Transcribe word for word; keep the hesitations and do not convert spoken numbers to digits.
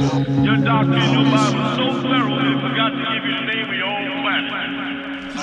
Your doctor in your Bible was so thorough that he forgot to give you the name of your own planet.